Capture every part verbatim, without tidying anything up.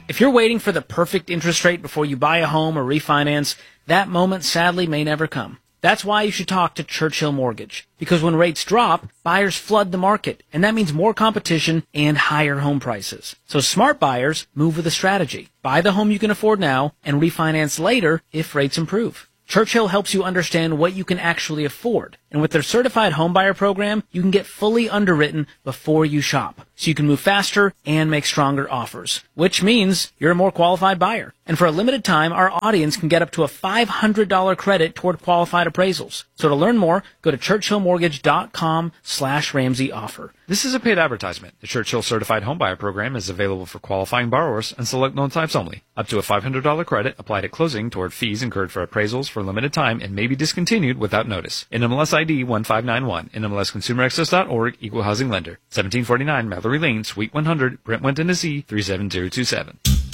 If you're waiting for the perfect interest rate before you buy a home or refinance, that moment sadly may never come. That's why you should talk to Churchill Mortgage. Because when rates drop, buyers flood the market, and that means more competition and higher home prices. So smart buyers move with a strategy. Buy the home you can afford now and refinance later if rates improve. Churchill helps you understand what you can actually afford. And with their certified homebuyer program, you can get fully underwritten before you shop. So you can move faster and make stronger offers, which means you're a more qualified buyer. And for a limited time, our audience can get up to a five hundred dollars credit toward qualified appraisals. So to learn more, go to churchillmortgage.com slash Ramsey offer. This is a paid advertisement. The Churchill Certified Homebuyer Program is available for qualifying borrowers and select loan types only. Up to a five hundred dollars credit applied at closing toward fees incurred for appraisals for a limited time and may be discontinued without notice. N M L S I D one five nine one. N M L S consumer access dot org. Equal housing lender. seventeen forty-nine Mallory Lane, Suite one hundred, Brentwood, Tennessee three seven zero two seven.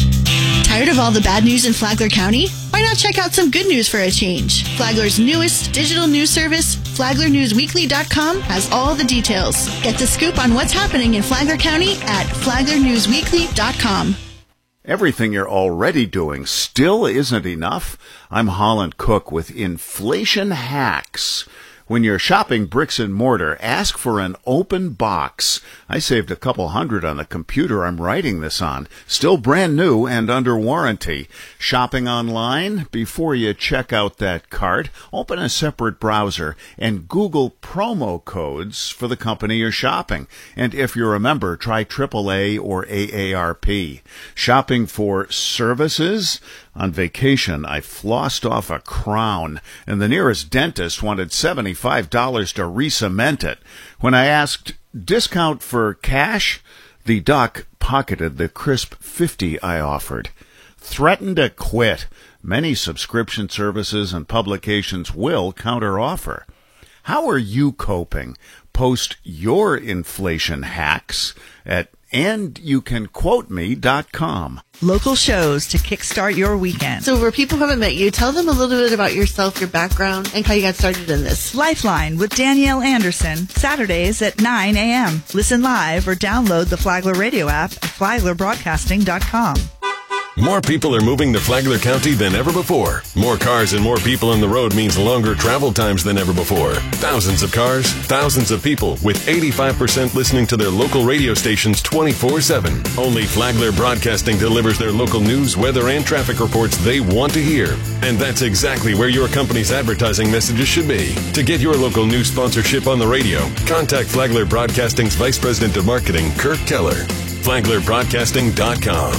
Tired of all the bad news in Flagler County? Why not check out some good news for a change? Flagler's newest digital news service, Flagler News Weekly dot com, has all the details. Get the scoop on what's happening in Flagler County at Flagler News Weekly dot com. Everything you're already doing still isn't enough? I'm Holland Cook with Inflation Hacks. When you're shopping bricks and mortar, ask for an open box. I saved a couple hundred on the computer I'm writing this on. Still brand new and under warranty. Shopping online? Before you check out that cart, open a separate browser and Google promo codes for the company you're shopping. And if you're a member, try triple A or A A R P. Shopping for services? On vacation, I flossed off a crown, and the nearest dentist wanted seventy-five dollars to re-cement it. When I asked, discount for cash? The doc pocketed the crisp fifty I offered. Threatened to quit. Many subscription services and publications will counteroffer. How are you coping? Post your inflation hacks at and you can quote me dot com. Local shows to kickstart your weekend. So for people who haven't met you, tell them a little bit about yourself, your background, and how you got started in this. Lifeline with Danielle Anderson, Saturdays at nine a.m. Listen live or download the Flagler radio app at flagler broadcasting dot com. More people are moving to Flagler County than ever before. More cars and more people on the road means longer travel times than ever before. Thousands of cars, thousands of people, with eighty-five percent listening to their local radio stations twenty-four seven. Only Flagler Broadcasting delivers their local news, weather, and traffic reports they want to hear. And that's exactly where your company's advertising messages should be. To get your local news sponsorship on the radio, contact Flagler Broadcasting's Vice President of Marketing, Kirk Keller. flagler broadcasting dot com.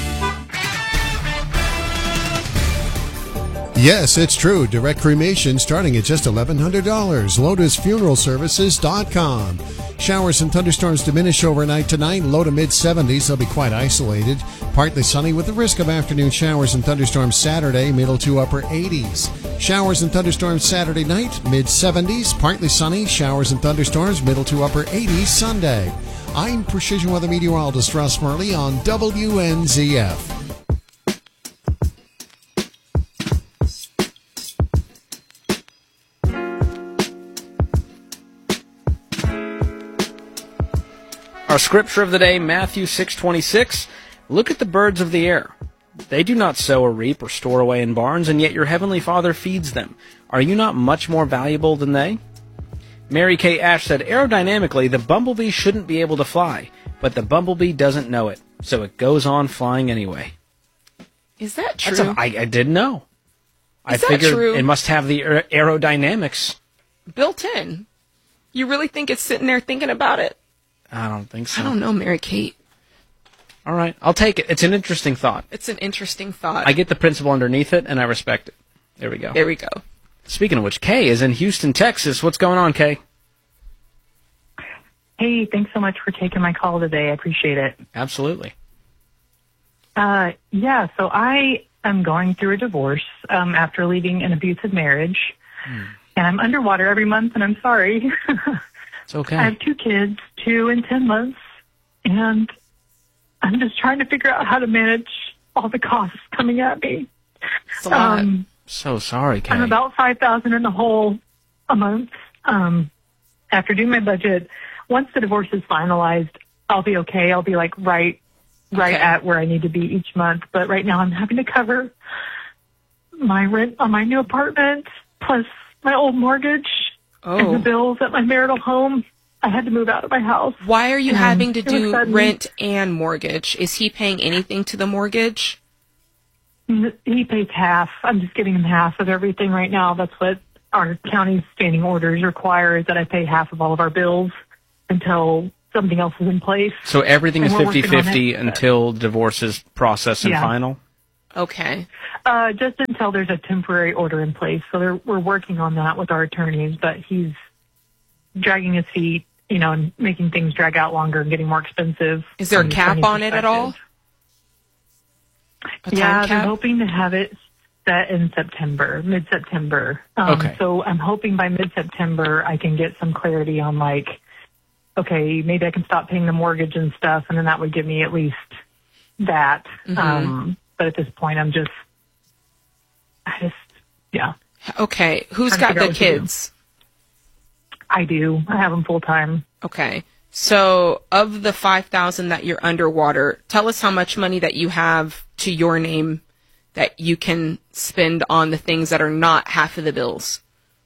Yes, it's true. Direct cremation starting at just eleven hundred dollars. Lotus Funeral Services dot com. Showers and thunderstorms diminish overnight tonight. Low to mid seventies. They'll be quite isolated. Partly sunny with the risk of afternoon showers and thunderstorms Saturday. Middle to upper eighties. Showers and thunderstorms Saturday night. Mid seventies. Partly sunny. Showers and thunderstorms. Middle to upper eighties Sunday. I'm Precision Weather Meteorologist Russ Murley on W N Z F. Our scripture of the day, Matthew six twenty-six. Look at the birds of the air. They do not sow or reap or store away in barns, and yet your heavenly Father feeds them. Are you not much more valuable than they? Mary Kay Ash said, aerodynamically, the bumblebee shouldn't be able to fly, but the bumblebee doesn't know it, so it goes on flying anyway. Is that true? That's a, I, I didn't know. Is I that figured true? It must have the aer- aerodynamics built in. You really think it's sitting there thinking about it? I don't think so. I don't know, Mary Kate. All right, I'll take it. It's an interesting thought. It's an interesting thought. I get the principle underneath it, and I respect it. There we go. There we go. Speaking of which, Kay is in Houston, Texas. What's going on, Kay? Hey, thanks so much for taking my call today. I appreciate it. Absolutely. Uh, yeah, so I am going through a divorce um, after leaving an abusive marriage, hmm. and I'm underwater every month, and I'm sorry. It's okay. I have two kids, two and ten months, and I'm just trying to figure out how to manage all the costs coming at me. It's a lot. Um, so sorry, Kay. I'm about five thousand dollars in the hole a month. Um, after doing my budget, once the divorce is finalized, I'll be okay. I'll be like right right Okay. at where I need to be each month. But right now I'm having to cover my rent on my new apartment, plus my old mortgage and the Oh. bills at my marital home. I had to move out of my house. Why are you And having to it was do sudden. rent and mortgage? Is he paying anything to the mortgage? He pays half. I'm just giving him half of everything right now. That's what our county's standing orders require, is that I pay half of all of our bills until something else is in place. So everything is And we're working on fifty-fifty it. until divorce is processed and Yeah. final? Okay. Uh, just until there's a temporary order in place. So they're, we're working on that with our attorneys, but he's dragging his feet, you know, and making things drag out longer and getting more expensive. Is there a from the cap attorney's on it at all? perspective. A time Yeah, they're cap? hoping to have it set in September, mid-September. Um, Okay. So I'm hoping by mid-September I can get some clarity on, like, okay, maybe I can stop paying the mortgage and stuff, and then that would give me at least that. Mhm. Um, but at this point, I'm just, I just, yeah, Okay. Who's Trying to got figure out the what to do. kids? I do. I have them full time. Okay. So, of the five thousand that you're underwater, tell us how much money that you have to your name that you can spend on the things that are not half of the bills.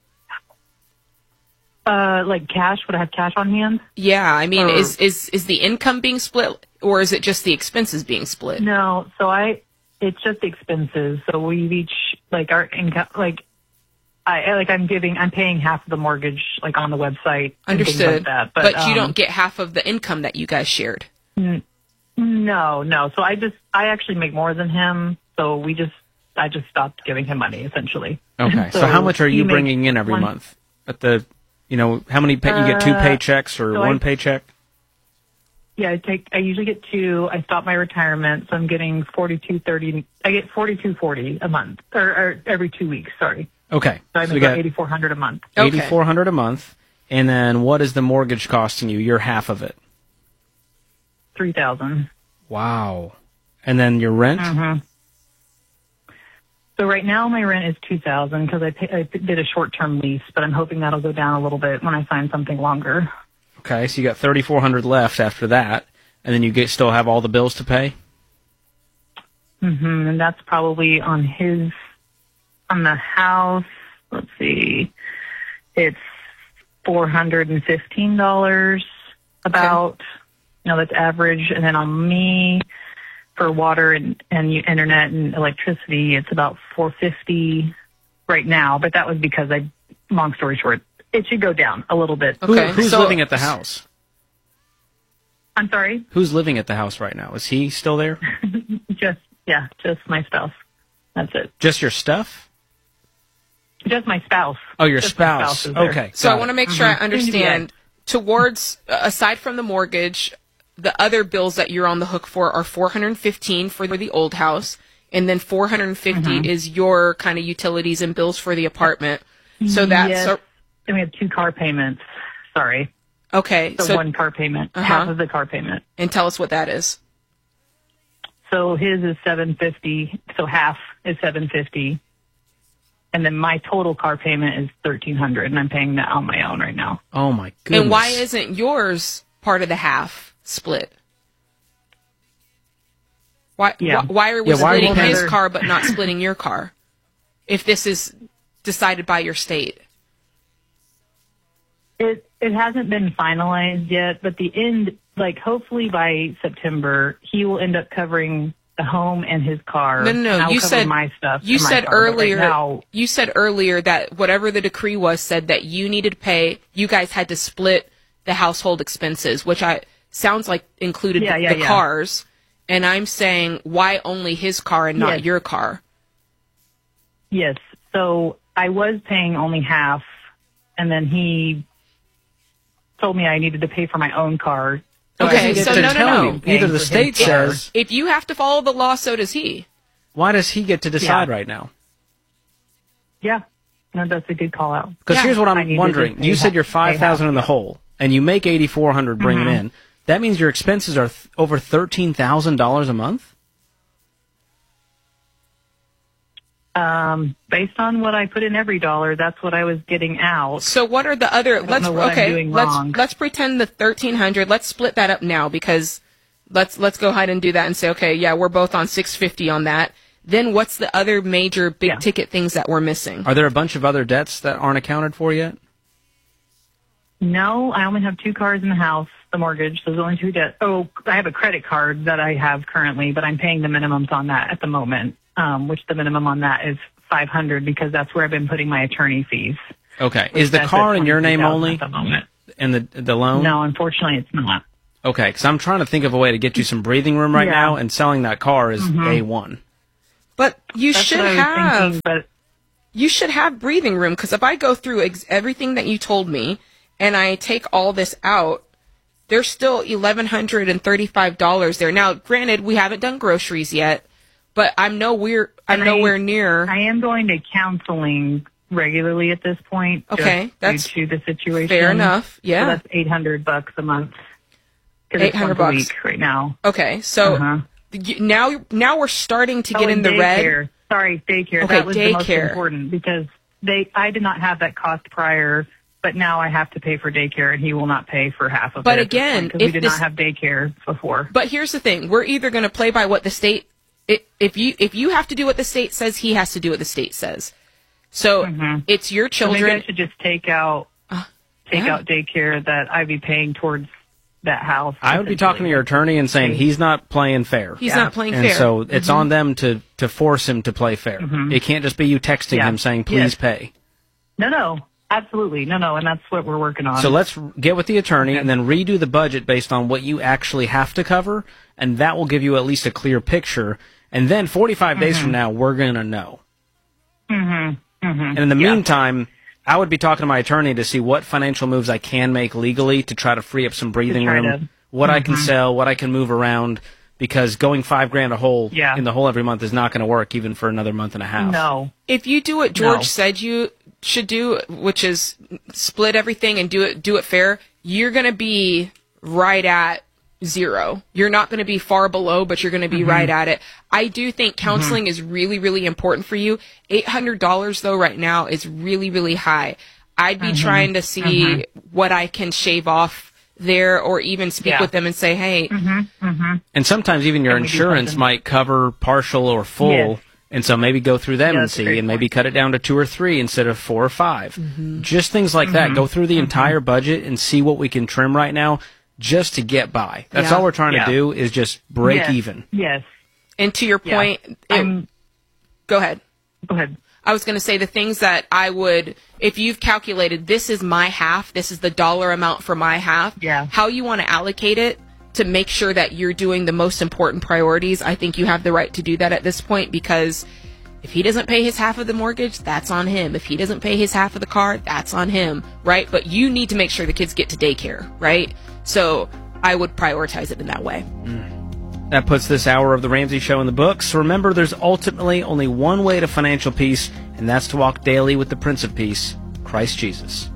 Uh, like cash? Would I have cash on hand? Yeah, I mean, Or- is is is the income being split, or is it just the expenses being split? No. So I, it's just the expenses. So we've each, like, our income, like, I like I'm giving, I'm paying half of the mortgage, like, on the website. and things Understood. Like that. But, But, you um, don't get half of the income that you guys shared. n- No, no. So I just, I actually make more than him. So we just, I just stopped giving him money, essentially. Okay. So, how much are he you makes bringing in every one- month? At the, you know, how many pay, you get two Uh, paychecks or so one I- paycheck? Yeah, I take. I usually get two. I stop my retirement, so I'm getting forty-two thirty. I get forty-two forty a month, or, or every two weeks. Sorry. Okay. So I So make we about got eighty-four hundred a month. eighty-four hundred a month. And then what is the mortgage costing you? Your half of it. Three thousand. Wow. And then your rent? Mm-hmm. So right now my rent is two thousand because I, pay, I did a short-term lease, but I'm hoping that'll go down a little bit when I sign something longer. Okay, so you got thirty-four hundred left after that, and then you get still have all the bills to pay? Mm-hmm. And that's probably on his, on the house. Let's see, it's four hundred and fifteen dollars about. You know, that's average, and then on me for water and and you- internet and electricity, it's about four fifty right now. But that was because I, long story short, it should go down a little bit. Who, Okay, who's so- living at the house? I'm sorry. Who's living at the house right now? Is he still there? Just yeah, just my spouse. That's it. Just your stuff? Just my spouse. Oh, your Just my spouse. is there. Okay. So I got want to it. make sure I Mhm. understand. Towards, aside from the mortgage, the other bills that you're on the hook for are four hundred fifteen for the old house, and then four hundred fifty Mhm. is your kind of utilities and bills for the apartment. So that's Yes. a- And we have two car payments. Sorry. okay. So, So one car payment, Uh-huh. half of the car payment. and tell us what that is. So his is seven fifty. So half is seven fifty, and then my total car payment is thirteen hundred, and I'm paying that on my own right now. Oh, my goodness. And why isn't yours part of the half split? Why? Yeah. wh- Why are we Yeah, why are you splitting his paying- car but not splitting your car? If this is decided by your state. It it hasn't been finalized yet, but the end, like hopefully by September, he will end up covering the home and his car. No, no, no. and I'll You cover said my stuff. You and my said car, but right earlier. now- you said earlier that whatever the decree was said that you needed to pay. You guys had to split the household expenses, which I sounds like included Yeah, the, yeah, the yeah. cars. And I'm saying, why only his car and not Yes. your car? Yes. So I was paying only half, and then he told me I needed to pay for my own car. I Okay, needed so to no, no, tell no. him Either paying the for his state car. says, If you have to follow the law, so does he. why does he get to decide Yeah. right now? Yeah. No, that's a good call out. Because Yeah. here's what I I'm needed to wondering. pay You said half- you're pay five thousand half, in the yeah. hole, and you make eighty-four hundred bringing Mhm. in. That means your expenses are th- over thirteen thousand dollars a month? Um, based on what I put in every dollar, that's what I was getting out. So what are the other? don't Let's know what I'm okay. doing let's wrong. let's pretend the thirteen hundred. Let's split that up now because let's let's go ahead and do that and say, okay, yeah, we're both on six fifty on that. Then what's the other major big Yeah. ticket things that we're missing? Are there a bunch of other debts that aren't accounted for yet? No, I only have two cars in the house, the mortgage. There's only two debts. Oh, I have a credit card that I have currently, but I'm paying the minimums on that at the moment, um, which the minimum on that is five hundred because that's where I've been putting my attorney fees. Okay. Is the That's car at in your name twenty-two thousand only? At the moment. And the the loan? No, unfortunately, it's not. Okay, because I'm trying to think of a way to get you some breathing room right Yeah. now, and selling that car is Mhm. A one. But you That's should what I was have thinking, but you should have breathing room, because if I go through ex- everything that you told me and I take all this out, there's still one thousand one hundred thirty-five dollars there. Now, granted, we haven't done groceries yet, but I'm nowhere I'm And I- nowhere near. I am going to counseling regularly at this point. Okay, just that's due to the situation. fair enough, yeah. So that's eight hundred bucks a month. 'Cause eight it's hundred once a bucks week right now. Okay, so Uh-huh. y- now now we're starting to Oh, get in and the daycare. red. Sorry, daycare. Okay, that was the most daycare. important because they. I did not have that cost prior, but now I have to pay for daycare, and he will not pay for half of But it. at this again, point, 'cause we if did this- not have daycare before. But here's the thing: we're either going to play by what the state. i- If you if you have to do what the state says, he has to do what the state says. So it's your So maybe children. I should just take out take yeah. out daycare that I'd be paying towards that house. I would be talking to your attorney and saying he's not playing fair. He's not playing and fair. so it's Mm-hmm. on them to, to force him to play fair. Mhm. It can't just be you texting Yeah. him saying, please Yes. pay. No, no, absolutely, no, no, and that's what we're working on. So let's get with the attorney and then redo the budget based on what you actually have to cover, and that will give you at least a clear picture. And then forty-five days Mhm. from now, we're going to know. Mm-hmm. Mm-hmm. And in the meantime, I would be talking to my attorney to see what financial moves I can make legally to try to free up some breathing try room, to- what I can Mhm. sell, what I can move around, because going five grand a hole Yeah. in the hole every month is not going to work even for another month and a half. No. If you do what George No. said you should do, which is split everything and do it do it fair, you're going to be right at zero. You're not going to be far below, but you're going to be Mhm. right at it. I do think counseling is really, really important for you. eight hundred dollars though right now is really, really high. I'd be Mhm. trying to see Mhm. what I can shave off there, or even speak Yeah. with them and say, hey, Mm-hmm. Mm-hmm. And sometimes even your Can we do insurance something? might cover partial or full, Yes. and so maybe go through them Yeah, and that's a see, great and maybe cut it down to two or three instead of four or 5 Just things like that. Mhm. Go through the entire budget and see what we can trim right now just to get by. That's Yeah. all we're trying Yeah. to do is just break Yes. even. Yes. and to your Yeah. point, it- I'm- go ahead. Go ahead. I was going to say the things that I would, if you've calculated this is my half, this is the dollar amount for my half, Yeah. how you want to allocate it to make sure that you're doing the most important priorities. I think you have the right to do that at this point, because if he doesn't pay his half of the mortgage, that's on him. If he doesn't pay his half of the car, that's on him, right? But you need to make sure the kids get to daycare, right? So I would prioritize it in that way. That puts this hour of The Ramsey Show in the books. Remember, there's ultimately only one way to financial peace, and that's to walk daily with the Prince of Peace, Christ Jesus.